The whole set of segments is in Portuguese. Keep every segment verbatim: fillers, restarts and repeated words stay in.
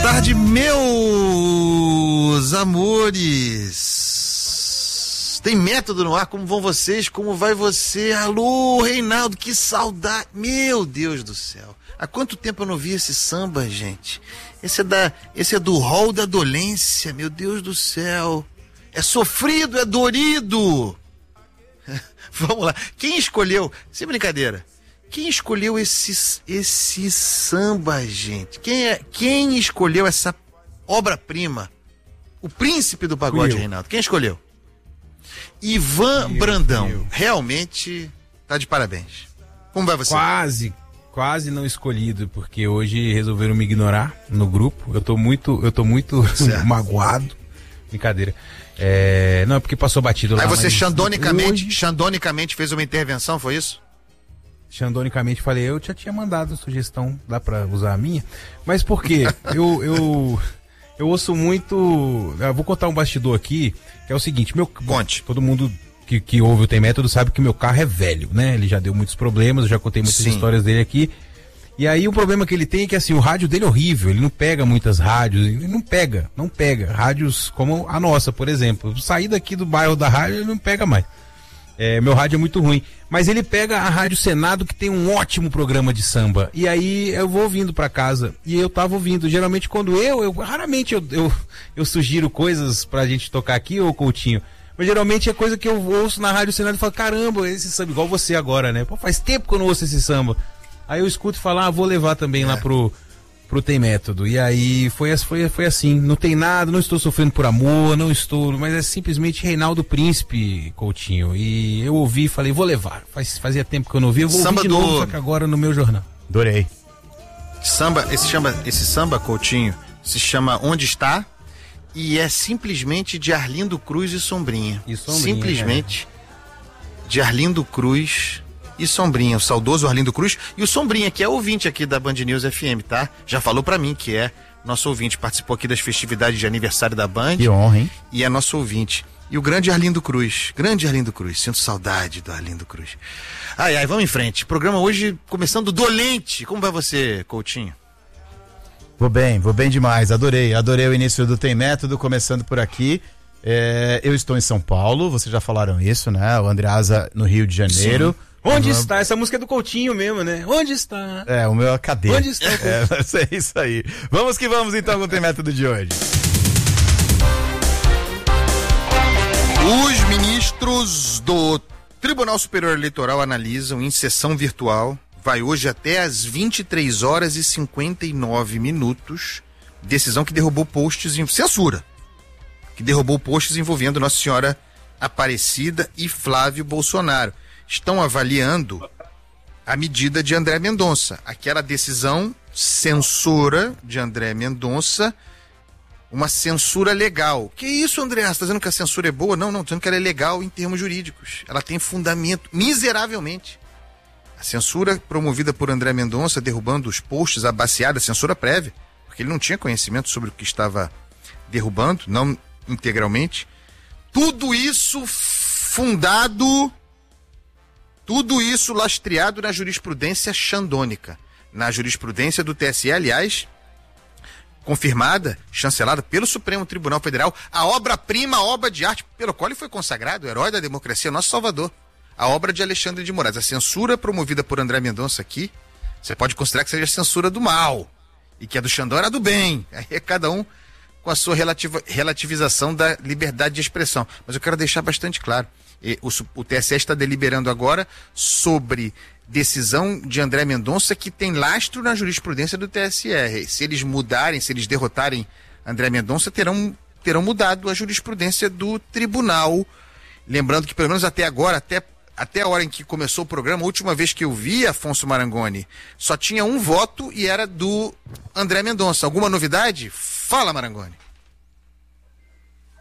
tarde, meus amores. Tem método no ar, como vão vocês? Como vai você? Alô, Reinaldo, que saudade. Meu Deus do céu. Há quanto tempo eu não vi esse samba, gente? Esse é, da, esse é do rol da dolência, meu Deus do céu. É sofrido, é dorido. Vamos lá. Quem escolheu? Sem brincadeira. Quem escolheu esse, esse samba, gente? Quem, é, quem escolheu essa obra-prima? O príncipe do pagode, Reinaldo. Quem escolheu? Ivan eu, Brandão. Eu. Realmente tá de parabéns. Como vai você? Quase, quase não escolhido, porque hoje resolveram me ignorar no grupo. Eu tô muito, eu tô muito magoado. Brincadeira. É, não, é porque passou batido lá. Aí você mas xandonicamente, hoje... xandonicamente fez uma intervenção, foi isso? Xandonicamente falei, eu já tinha mandado sugestão, dá pra usar a minha, mas por quê? eu, eu, eu ouço muito, eu vou contar um bastidor aqui, que é o seguinte, meu, Conte. Todo mundo que, que ouve o Tem Método sabe que meu carro é velho, né? Ele já deu muitos problemas, eu já contei muitas Sim. histórias dele aqui, e aí o problema que ele tem é que assim, o rádio dele é horrível, ele não pega muitas rádios, ele não pega, não pega, rádios como a nossa, por exemplo, eu saí daqui do bairro da rádio, ele não pega mais. É, meu rádio é muito ruim, mas ele pega a Rádio Senado, que tem um ótimo programa de samba, e aí eu vou ouvindo pra casa, e eu tava ouvindo, geralmente quando eu, eu raramente eu, eu, eu sugiro coisas pra gente tocar aqui, ô Coutinho, mas geralmente é coisa que eu ouço na Rádio Senado e falo, caramba, esse samba, igual você agora, né, pô, faz tempo que eu não ouço esse samba, aí eu escuto e falo, ah, vou levar também é. lá pro... pro Tem Método, e aí foi, foi, foi assim, não tem nada, não estou sofrendo por amor, não estou, mas é simplesmente Reinaldo Príncipe, Coutinho, e eu ouvi e falei, vou levar, Faz, fazia tempo que eu não ouvi, eu vou samba ouvir de do... novo, só que agora no meu jornal. Adorei. Samba, esse, chama, esse samba, Coutinho, se chama Onde Está, e é simplesmente de Arlindo Cruz e Sombrinha. E Sombrinha, simplesmente é. de Arlindo Cruz e Sombrinha, o saudoso Arlindo Cruz, e o Sombrinha, que é ouvinte aqui da Band News F M, tá? Já falou pra mim que é nosso ouvinte, participou aqui das festividades de aniversário da Band. Que honra, hein? E é nosso ouvinte. E o grande Arlindo Cruz, grande Arlindo Cruz, sinto saudade do Arlindo Cruz. Ai, ai, vamos em frente. Programa hoje começando dolente. Como vai você, Coutinho? Vou bem, vou bem demais, adorei, adorei o início do Tem Método, começando por aqui. É, eu estou em São Paulo, vocês já falaram isso, né? O Andreasa no Rio de Janeiro. Sim. Onde uhum. está? Essa música é do Coutinho mesmo, né? Onde está? É, o meu cadê? Onde está? É, é isso aí. Vamos que vamos então com o Tem Método de hoje. Os ministros do Tribunal Superior Eleitoral analisam em sessão virtual, vai hoje até às vinte e três horas e cinquenta e nove minutos, decisão que derrubou posts em censura, que derrubou posts envolvendo Nossa Senhora Aparecida e Flávio Bolsonaro. Estão avaliando a medida de André Mendonça. Aquela decisão censura de André Mendonça, uma censura legal. Que isso, André? Você está dizendo que a censura é boa? Não, não, estou dizendo que ela é legal em termos jurídicos. Ela tem fundamento, miseravelmente. A censura promovida por André Mendonça, derrubando os posts, a baseada, censura prévia, porque ele não tinha conhecimento sobre o que estava derrubando, não integralmente. Tudo isso fundado... Tudo isso lastreado na jurisprudência xandônica, na jurisprudência do T S E, aliás, confirmada, chancelada pelo Supremo Tribunal Federal, a obra-prima, a obra de arte pelo qual ele foi consagrado, o herói da democracia, nosso salvador, a obra de Alexandre de Moraes. A censura promovida por André Mendonça aqui, você pode considerar que seja a censura do mal, e que a do Xandó era do bem, aí é cada um com a sua relativa, relativização da liberdade de expressão. Mas eu quero deixar bastante claro, O, o T S E está deliberando agora sobre decisão de André Mendonça que tem lastro na jurisprudência do T S E. Se eles mudarem, se eles derrotarem André Mendonça, terão, terão mudado a jurisprudência do tribunal. Lembrando que, pelo menos até agora, até, até a hora em que começou o programa, a última vez que eu vi Afonso Marangoni, só tinha um voto e era do André Mendonça. Alguma novidade? Fala, Marangoni.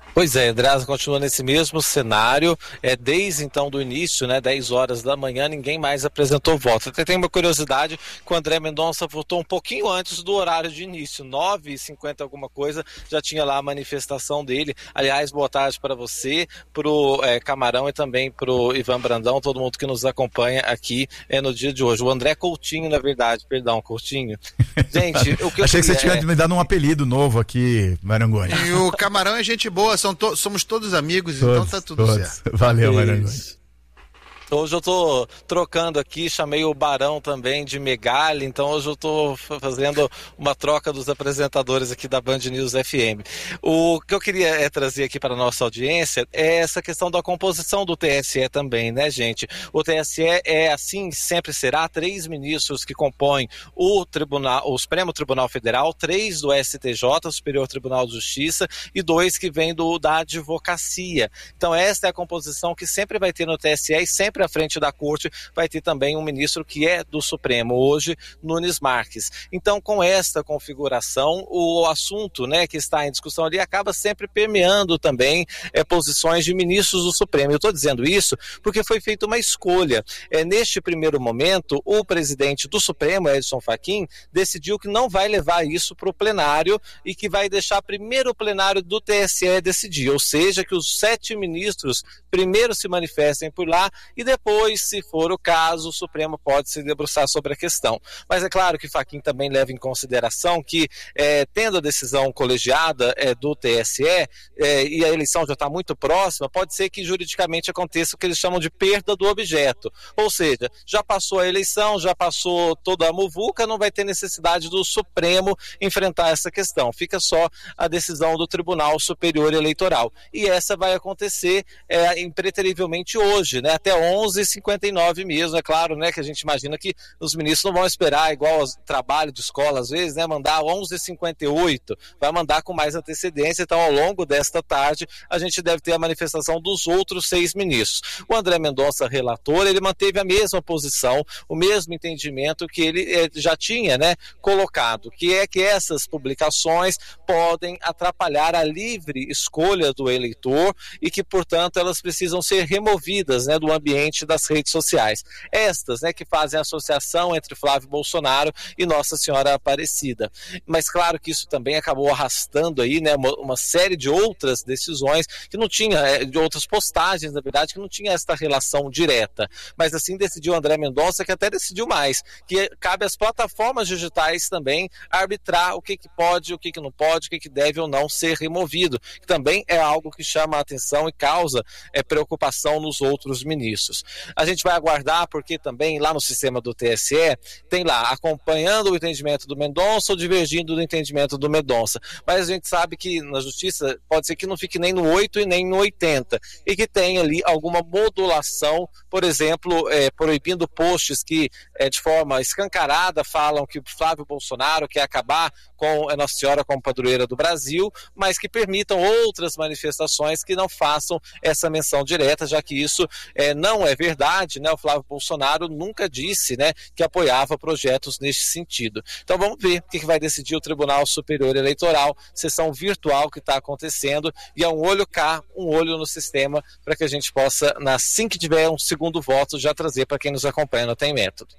Pois é, Andreasa continua nesse mesmo cenário, é, desde então do início, né, dez horas da manhã, ninguém mais apresentou voto. Até tem uma curiosidade que o André Mendonça votou um pouquinho antes do horário de início, nove e cinquenta alguma coisa, já tinha lá a manifestação dele. Aliás, boa tarde para você, pro é, Camarão e também pro Ivan Brandão, todo mundo que nos acompanha aqui é, no dia de hoje. O André Coutinho, na verdade, perdão, Coutinho. Gente, o que eu Achei que você tinha é... me dado um apelido novo aqui, Marangoni. E o Camarão é gente boa, são to- somos todos amigos, todos, então tá tudo todos. certo. Valeu, Marangoni. Hoje eu tô trocando aqui, chamei o Barão também de Megali, então hoje eu tô fazendo uma troca dos apresentadores aqui da Band News F M. O que eu queria é, trazer aqui para a nossa audiência é essa questão da composição do T S E também, né, gente? O T S E é assim, sempre será, três ministros que compõem o Tribunal, o Supremo Tribunal Federal, três do S T J, Superior Tribunal de Justiça, e dois que vêm do, da advocacia. Então essa é a composição que sempre vai ter no T S E e sempre à frente da corte vai ter também um ministro que é do Supremo, hoje Nunes Marques. Então, com esta configuração, o assunto, né, que está em discussão ali acaba sempre permeando também é, posições de ministros do Supremo. Eu estou dizendo isso porque foi feita uma escolha. É, neste primeiro momento, o presidente do Supremo, Edson Fachin, decidiu que não vai levar isso para o plenário e que vai deixar primeiro o plenário do T S E decidir, ou seja, que os sete ministros primeiro se manifestem por lá e depois, se for o caso, o Supremo pode se debruçar sobre a questão. Mas é claro que Fachin também leva em consideração que, é, tendo a decisão colegiada é, do T S E é, e a eleição já está muito próxima, pode ser que juridicamente aconteça o que eles chamam de perda do objeto. Ou seja, já passou a eleição, já passou toda a muvuca, não vai ter necessidade do Supremo enfrentar essa questão. Fica só a decisão do Tribunal Superior Eleitoral. E essa vai acontecer é, impreterivelmente hoje, né? Até onze e cinquenta e nove mesmo, é claro, né, que a gente imagina que os ministros não vão esperar igual ao trabalho de escola, às vezes, né, mandar onze e cinquenta e oito, vai mandar com mais antecedência, então ao longo desta tarde a gente deve ter a manifestação dos outros seis ministros. O André Mendonça, relator, ele manteve a mesma posição, o mesmo entendimento que ele eh, já tinha, né, colocado, que é que essas publicações podem atrapalhar a livre escolha do eleitor e que, portanto, elas precisam ser removidas, né, do ambiente das redes sociais. Estas, né, que fazem a associação entre Flávio Bolsonaro e Nossa Senhora Aparecida. Mas claro que isso também acabou arrastando aí, né, uma, uma série de outras decisões que não tinha, de outras postagens, na verdade, que não tinha esta relação direta. Mas assim decidiu André Mendonça, que até decidiu mais, que cabe às plataformas digitais também arbitrar o que, que pode, o que, que não pode, o que, que deve ou não ser removido, que também é algo que chama a atenção e causa é, preocupação nos outros ministros. A gente vai aguardar porque também lá no sistema do T S E tem lá acompanhando o entendimento do Mendonça ou divergindo do entendimento do Mendonça, mas a gente sabe que na justiça pode ser que não fique nem no oito e nem no oitenta e que tem ali alguma modulação, por exemplo, é, proibindo posts que é, de forma escancarada falam que o Flávio Bolsonaro quer acabar com a Nossa Senhora como padroeira do Brasil, mas que permitam outras manifestações que não façam essa menção direta, já que isso é, não é verdade, né? O Flávio Bolsonaro nunca disse, né, que apoiava projetos neste sentido. Então vamos ver o que vai decidir o Tribunal Superior Eleitoral, sessão virtual que está acontecendo, e é um olho cá, um olho no sistema, para que a gente possa, assim que tiver um segundo voto, já trazer para quem nos acompanha no Tem Método.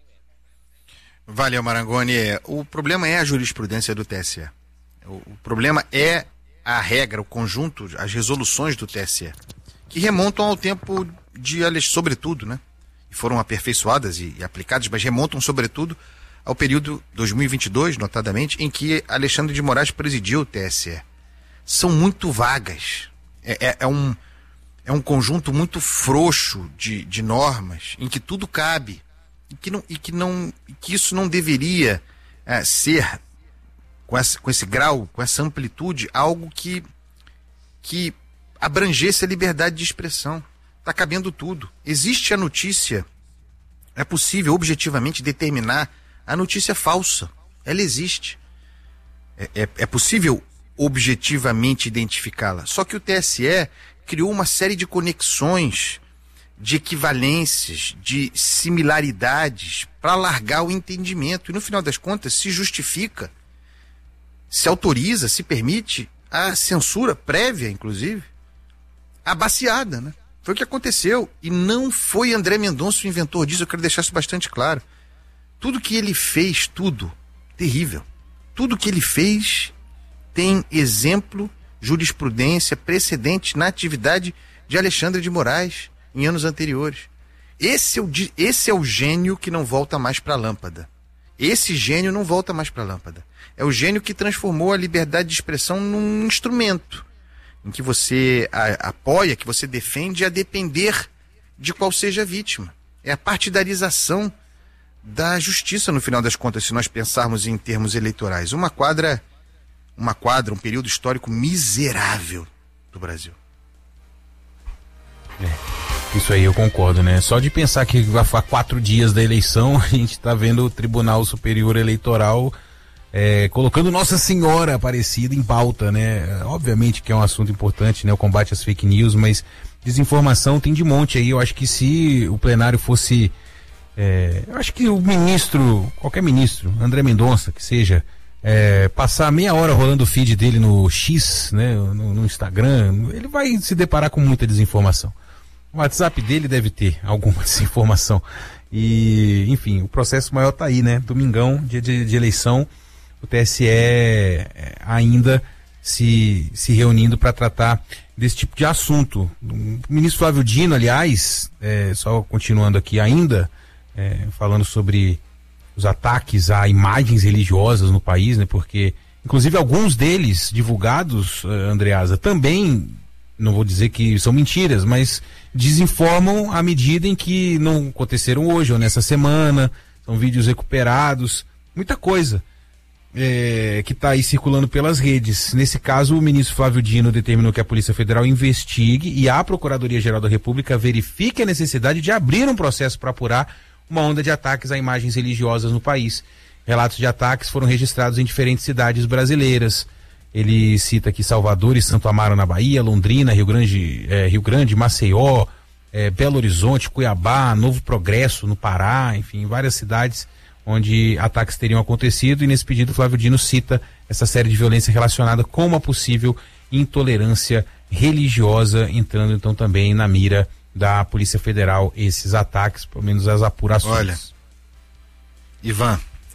Valeu, Marangoni. O problema é a jurisprudência do T S E. O, o problema é a regra, o conjunto, as resoluções do T S E, que remontam ao tempo de, sobretudo, né? E foram aperfeiçoadas e, e aplicadas, mas remontam, sobretudo, ao período dois mil e vinte e dois, notadamente, em que Alexandre de Moraes presidiu o T S E. São muito vagas. É, é, é, um, é um conjunto muito frouxo de, de normas, em que tudo cabe. E que, não, e que, não, que isso não deveria é, ser, com, essa, com esse grau, com essa amplitude, algo que, que abrangesse a liberdade de expressão. Está cabendo tudo. Existe a notícia, é possível objetivamente determinar a notícia falsa. Ela existe. É, é, é possível objetivamente identificá-la. Só que o T S E criou uma série de conexões, de equivalências, de similaridades para alargar o entendimento. E no final das contas se justifica, se autoriza, se permite a censura prévia, inclusive, abaciada, né? Foi o que aconteceu. E não foi André Mendonça o inventor disso, eu quero deixar isso bastante claro. Tudo que ele fez, tudo, terrível. Tudo que ele fez tem exemplo, jurisprudência, precedente na atividade de Alexandre de Moraes em anos anteriores. Esse é o, esse é o gênio que não volta mais para a lâmpada. Esse gênio não volta mais para a lâmpada. É o gênio que transformou a liberdade de expressão num instrumento em que você a, apoia, que você defende a depender de qual seja a vítima. É a partidarização da justiça, no final das contas, se nós pensarmos em termos eleitorais. Uma quadra, uma quadra, um período histórico miserável do Brasil. É, isso aí eu concordo, né? Só de pensar que há quatro dias da eleição a gente está vendo o Tribunal Superior Eleitoral É, colocando Nossa Senhora Aparecida em pauta, né? Obviamente que é um assunto importante, né? O combate às fake news, mas desinformação tem de monte aí. Eu acho que se o plenário fosse... É, eu acho que o ministro, qualquer ministro, André Mendonça, que seja, é, passar meia hora rolando o feed dele no X, né? No, no Instagram, ele vai se deparar com muita desinformação. O WhatsApp dele deve ter alguma desinformação. E, enfim, o processo maior tá aí, né? Domingão, dia de, de eleição, o T S E ainda se, se reunindo para tratar desse tipo de assunto. O ministro Flávio Dino, aliás, é, só continuando aqui ainda, é, falando sobre os ataques a imagens religiosas no país, né? Porque, inclusive, alguns deles divulgados, Andreasa, também, não vou dizer que são mentiras, mas desinformam à medida em que não aconteceram hoje ou nessa semana, são vídeos recuperados, muita coisa. É, que está aí circulando pelas redes. Nesse caso, o ministro Flávio Dino determinou que a Polícia Federal investigue e a Procuradoria-Geral da República verifique a necessidade de abrir um processo para apurar uma onda de ataques a imagens religiosas no país. Relatos de ataques foram registrados em diferentes cidades brasileiras. Ele cita aqui Salvador e Santo Amaro na Bahia, Londrina, Rio Grande, é, Rio Grande, Maceió, é, Belo Horizonte, Cuiabá, Novo Progresso no Pará, enfim, várias cidades onde ataques teriam acontecido, e nesse pedido Flávio Dino cita essa série de violência relacionada com uma possível intolerância religiosa, entrando então também na mira da Polícia Federal esses ataques, pelo menos as apurações. Olha, Ivan,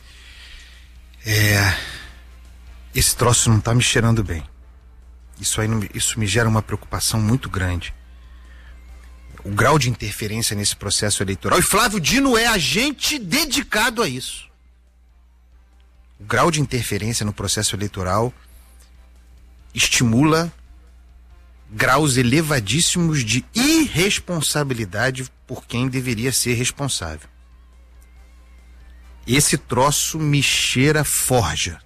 é, esse troço não tá me cheirando bem. Isso aí, não, isso me gera uma preocupação muito grande. O grau de interferência nesse processo eleitoral, e Flávio Dino é agente dedicado a isso. O grau de interferência no processo eleitoral estimula graus elevadíssimos de irresponsabilidade por quem deveria ser responsável. Esse troço me cheira forja.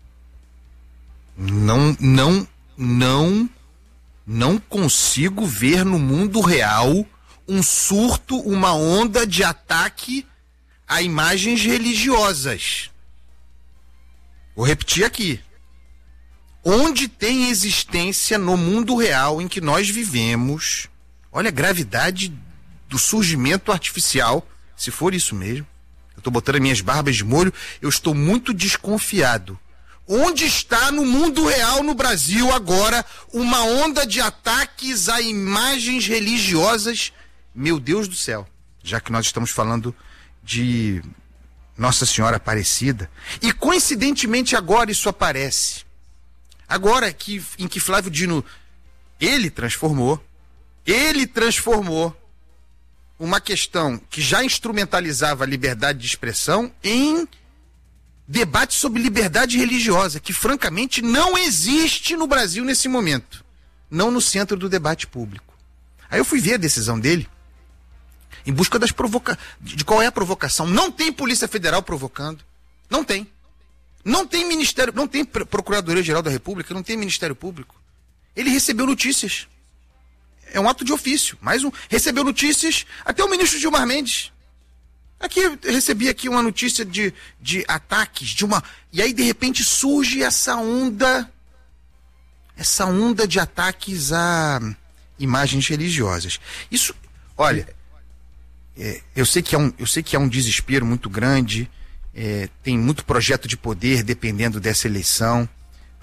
Não, não, não, não consigo ver no mundo real um surto, uma onda de ataque a imagens religiosas. Vou repetir aqui. Onde tem existência no mundo real em que nós vivemos, olha a gravidade do surgimento artificial, se for isso mesmo, eu estou botando as minhas barbas de molho, eu estou muito desconfiado. Onde está no mundo real no Brasil agora uma onda de ataques a imagens religiosas? Meu Deus do céu, já que nós estamos falando de Nossa Senhora Aparecida, e coincidentemente agora isso aparece. Agora que, em que Flávio Dino, ele transformou, ele transformou uma questão que já instrumentalizava a liberdade de expressão em debate sobre liberdade religiosa, que francamente não existe no Brasil nesse momento, não no centro do debate público. Aí eu fui ver a decisão dele, em busca das provoca... de qual é a provocação. Não tem Polícia Federal provocando, não tem. Não tem Ministério, não tem Procuradoria-Geral da República, não tem Ministério Público. Ele recebeu notícias. É um ato de ofício, mais um. Recebeu notícias, até o ministro Gilmar Mendes. Aqui, eu recebi aqui uma notícia de, de ataques, de uma... E aí, de repente, surge essa onda, essa onda de ataques a imagens religiosas. Isso, olha, é, eu sei que é um, eu sei que é um desespero muito grande, é, tem muito projeto de poder dependendo dessa eleição,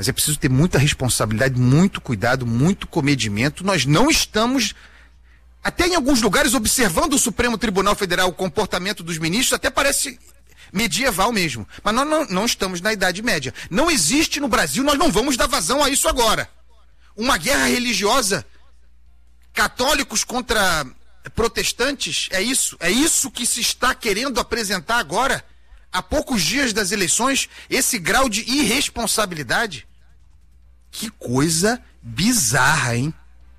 Mas é preciso ter muita responsabilidade, muito cuidado, muito comedimento. Nós não estamos, até em alguns lugares, observando o Supremo Tribunal Federal, o comportamento dos ministros, até parece medieval mesmo. Mas nós não, não estamos na Idade Média. Não existe no Brasil, nós não vamos dar vazão a isso agora. Uma guerra religiosa, católicos contra protestantes, é isso? É isso que se está querendo apresentar agora? Há poucos dias das eleições, esse grau de irresponsabilidade? Que coisa bizarra, hein?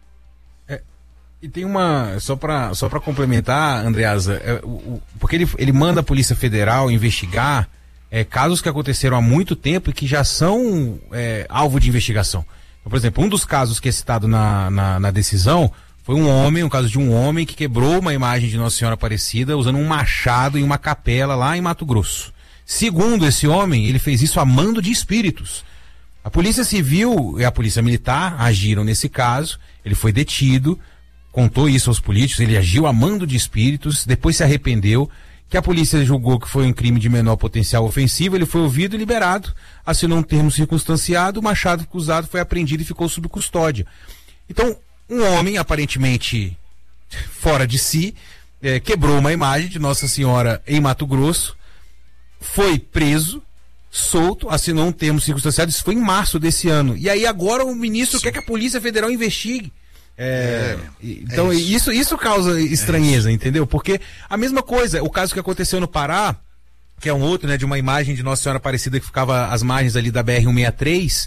É, e tem uma, só para só para complementar, Andreasa, é, o, o, porque ele, ele manda a Polícia Federal investigar é, casos que aconteceram há muito tempo e que já são é, alvo de investigação. Então, por exemplo, um dos casos que é citado na, na, na decisão foi um homem, um caso de um homem que quebrou uma imagem de Nossa Senhora Aparecida usando um machado em uma capela lá em Mato Grosso. Segundo esse homem, ele fez isso a mando de espíritos. A Polícia Civil e a Polícia Militar agiram nesse caso, ele foi detido, contou isso aos políticos, ele agiu a mando de espíritos, depois se arrependeu, que a polícia julgou que foi um crime de menor potencial ofensivo, ele foi ouvido e liberado, assinou um termo circunstanciado, o machado usado foi apreendido e ficou sob custódia. Então, um homem aparentemente fora de si, eh, quebrou uma imagem de Nossa Senhora em Mato Grosso, foi preso, solto, assinou um termo circunstanciado, isso foi em março desse ano. E aí agora o ministro Sim. quer que a Polícia Federal investigue. É, é, então é isso. isso isso causa estranheza, é entendeu? Porque a mesma coisa, o caso que aconteceu no Pará, que é um outro, né, de uma imagem de Nossa Senhora Aparecida que ficava às margens ali da B R cento e sessenta e três,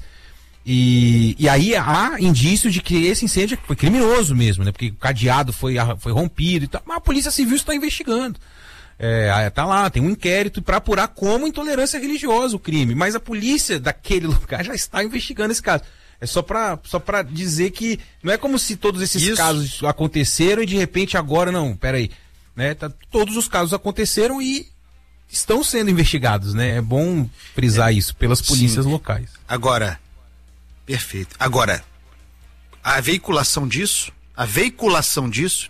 e, e aí há indícios de que esse incêndio foi criminoso mesmo, né? Porque o cadeado foi, foi rompido e tal, mas a Polícia Civil está investigando. É, tá lá, tem um inquérito para apurar como intolerância religiosa o crime, mas a polícia daquele lugar já está investigando esse caso. É só para só para dizer que não é como se todos esses Isso. casos aconteceram e de repente agora não, peraí, né? Tá, todos os casos aconteceram e estão sendo investigados, né? É bom frisar é, isso pelas polícias sim. locais. Agora, perfeito. Agora, a veiculação disso, a veiculação disso,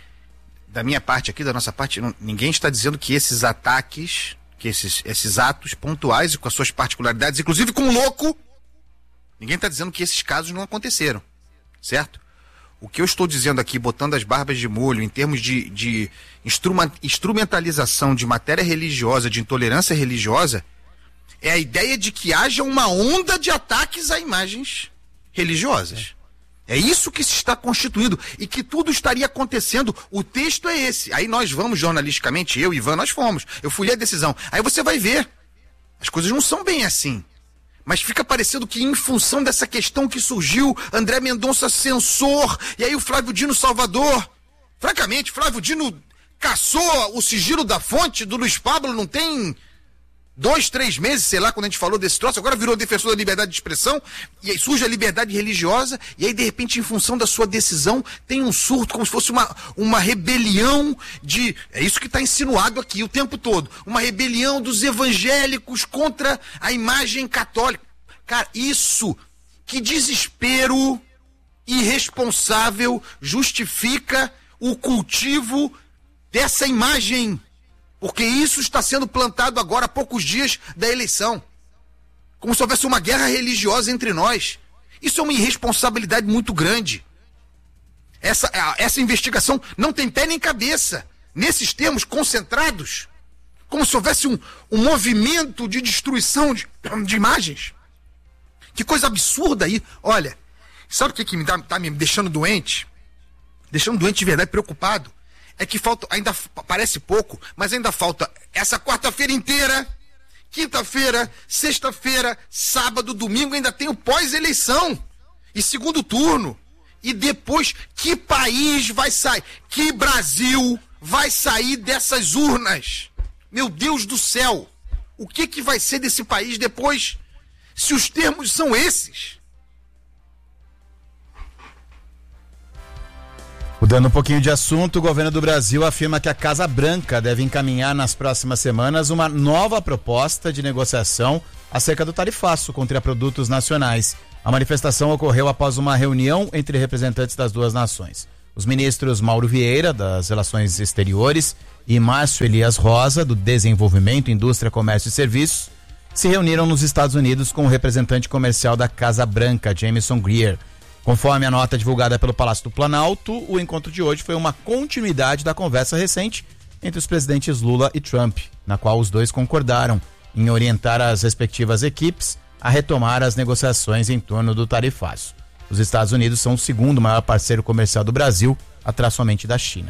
da minha parte aqui, da nossa parte, não, ninguém está dizendo que esses ataques, que esses, esses atos pontuais e com as suas particularidades, inclusive com o louco, ninguém está dizendo que esses casos não aconteceram, certo? O que eu estou dizendo aqui, botando as barbas de molho, em termos de, de instruma, instrumentalização de matéria religiosa, de intolerância religiosa, é a ideia de que haja uma onda de ataques a imagens religiosas. É isso que se está constituindo e que tudo estaria acontecendo. O texto é esse. Aí nós vamos jornalisticamente, eu e Ivan, nós fomos. Eu fui ler a decisão. Aí você vai ver. As coisas não são bem assim. Mas fica parecendo que em função dessa questão que surgiu, André Mendonça censor, e aí o Flávio Dino Salvador. Francamente, Flávio Dino caçou o sigilo da fonte do Luiz Pablo, não tem dois, três meses, sei lá, quando a gente falou desse troço, agora virou defensor da liberdade de expressão, e aí surge a liberdade religiosa, e aí de repente, em função da sua decisão, tem um surto, como se fosse uma, uma rebelião de, é isso que está insinuado aqui o tempo todo, uma rebelião dos evangélicos contra a imagem católica. Cara, isso, que desespero irresponsável justifica o cultivo dessa imagem. Porque isso está sendo plantado agora há poucos dias da eleição. Como se houvesse uma guerra religiosa entre nós. Isso é uma irresponsabilidade muito grande. Essa, essa investigação não tem pé nem cabeça. Nesses termos concentrados, como se houvesse um, um movimento de destruição de, de imagens. Que coisa absurda aí. Olha, sabe o que, que me dá, tá me deixando doente? Deixando doente de verdade, preocupado. É que falta, ainda parece pouco, mas ainda falta essa quarta-feira inteira, quinta-feira, sexta-feira, sábado, domingo, ainda tem o pós-eleição e segundo turno. E depois, que país vai sair? Que Brasil vai sair dessas urnas? Meu Deus do céu! O que que vai ser desse país depois, se os termos são esses? Mudando um pouquinho de assunto, o governo do Brasil afirma que a Casa Branca deve encaminhar nas próximas semanas uma nova proposta de negociação acerca do tarifaço contra produtos nacionais. A manifestação ocorreu após uma reunião entre representantes das duas nações. Os ministros Mauro Vieira, das Relações Exteriores, e Márcio Elias Rosa, do Desenvolvimento, Indústria, Comércio e Serviços, se reuniram nos Estados Unidos com o representante comercial da Casa Branca, Jamieson Greer. Conforme a nota divulgada pelo Palácio do Planalto, o encontro de hoje foi uma continuidade da conversa recente entre os presidentes Lula e Trump, na qual os dois concordaram em orientar as respectivas equipes a retomar as negociações em torno do tarifaço. Os Estados Unidos são o segundo maior parceiro comercial do Brasil, atrás somente da China.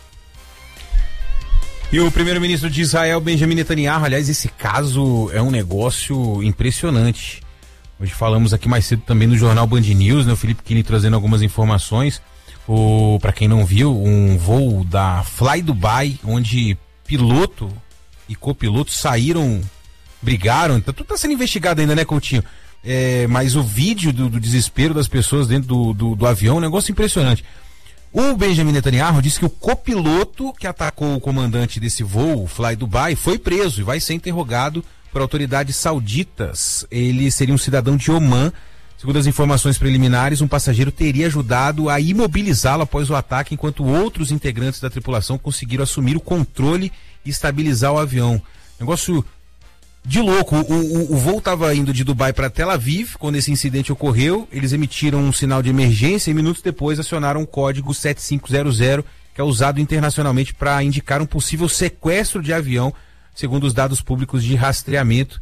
E o primeiro-ministro de Israel, Benjamin Netanyahu, aliás, esse caso é um negócio impressionante. Hoje falamos aqui mais cedo também no jornal Band News, né? O Felipe Kini trazendo algumas informações. O, para quem não viu, um voo da Fly Dubai, onde piloto e copiloto saíram, brigaram. Tá, tudo tá sendo investigado ainda, né, Coutinho? É, mas o vídeo do, do desespero das pessoas dentro do, do, do avião é um negócio impressionante. O Benjamin Netanyahu disse que o copiloto que atacou o comandante desse voo, Fly Dubai, foi preso e vai ser interrogado por autoridades sauditas. Ele seria um cidadão de Omã. Segundo as informações preliminares, um passageiro teria ajudado a imobilizá-lo após o ataque, enquanto outros integrantes da tripulação conseguiram assumir o controle e estabilizar o avião. Negócio de louco. O, o, o voo estava indo de Dubai para Tel Aviv quando esse incidente ocorreu. Eles emitiram um sinal de emergência e minutos depois acionaram o código sete cinco zero zero, que é usado internacionalmente para indicar um possível sequestro de avião, segundo os dados públicos de rastreamento.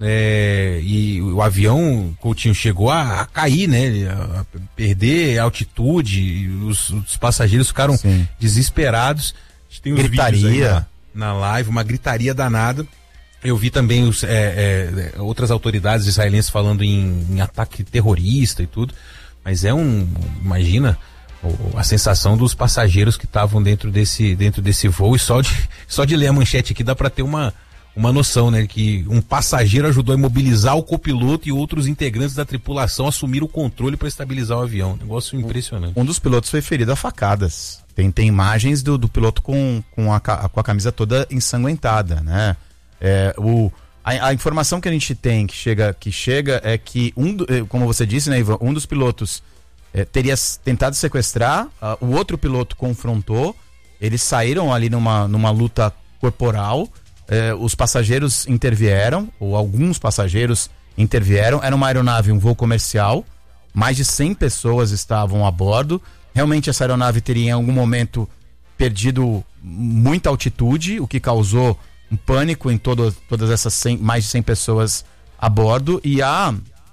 É, e o avião, Coutinho, chegou a, a cair, né? A, a perder altitude, os, os passageiros ficaram Sim. desesperados. A gente tem os gritaria vídeos aí na, na live, uma gritaria danada. Eu vi também os, é, é, outras autoridades israelenses falando em, em ataque terrorista e tudo, mas é um, imagina a sensação dos passageiros que estavam dentro desse, dentro desse voo, e só de, só de ler a manchete aqui dá para ter uma, uma noção, né, que um passageiro ajudou a imobilizar o copiloto e outros integrantes da tripulação assumiram o controle para estabilizar o avião. Negócio impressionante. Um dos pilotos foi ferido a facadas. Tem, tem imagens do, do piloto com, com, a, com a camisa toda ensanguentada, né? É, o, a, a informação que a gente tem que chega, que chega é que, um do, como você disse, né, Ivan, um dos pilotos É, teria tentado sequestrar, uh, o outro piloto confrontou, eles saíram ali numa, numa luta corporal, é, os passageiros intervieram, ou alguns passageiros intervieram, era uma aeronave, um voo comercial, mais de cem pessoas estavam a bordo, realmente essa aeronave teria em algum momento perdido muita altitude, o que causou um pânico em todo, todas essas cem, mais de cem pessoas a bordo, e a...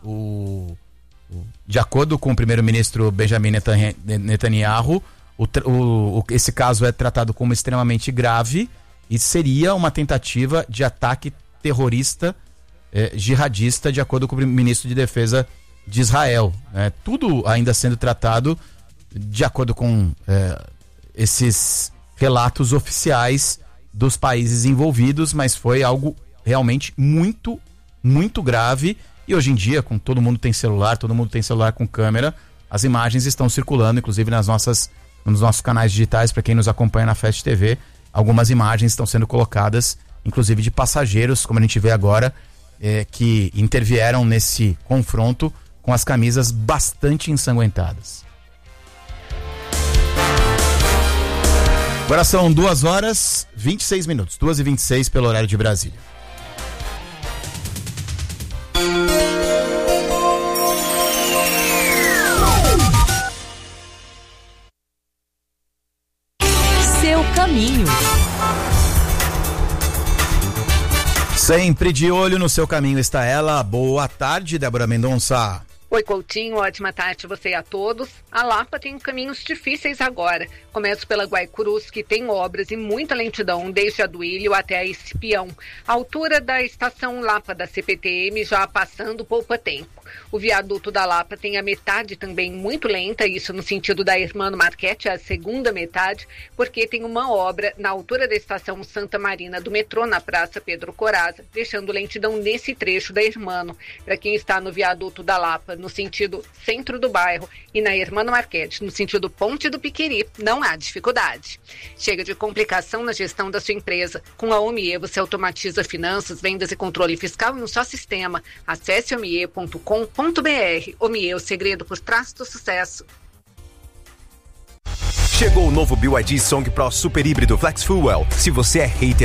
o De acordo com o primeiro-ministro Benjamin Netanyahu, o, o, esse caso é tratado como extremamente grave e seria uma tentativa de ataque terrorista eh, jihadista, de acordo com o ministro de Defesa de Israel. É, tudo ainda sendo tratado de acordo com eh, esses relatos oficiais dos países envolvidos, mas foi algo realmente muito, muito grave. E hoje em dia, com todo mundo tem celular, todo mundo tem celular com câmera, as imagens estão circulando, inclusive nas nossas, nos nossos canais digitais, para quem nos acompanha na Fast T V, algumas imagens estão sendo colocadas, inclusive de passageiros, como a gente vê agora, eh, que intervieram nesse confronto com as camisas bastante ensanguentadas. Agora são duas horas e vinte e seis minutos, duas e vinte e seis pelo horário de Brasília. Caminho. Sempre de olho no seu caminho está ela. Boa tarde, Débora Mendonça. Oi, Coutinho, ótima tarde a você e a todos. A Lapa tem caminhos difíceis agora. Começo pela Guaicurus, que tem obras e muita lentidão, desde a Duílio até a Escipião. A altura da estação Lapa da C P T M já passando poupa tempo. O viaduto da Lapa tem a metade também muito lenta, isso no sentido da Hermano Marchetti, a segunda metade, porque tem uma obra na altura da estação Santa Marina do metrô, na Praça Pedro Corazza, deixando lentidão nesse trecho da Hermano. Para quem está no viaduto da Lapa, no sentido centro do bairro, e na Hermano Marchetti, no sentido Ponte do Piqueri, não há dificuldade. Chega de complicação na gestão da sua empresa. Com a Omie, você automatiza finanças, vendas e controle fiscal em um só sistema. Acesse omie ponto com ponto br. Omie, o segredo por trás do sucesso. Chegou o novo B Y D Song Pro Super Híbrido Flex Fuel. Se você é hater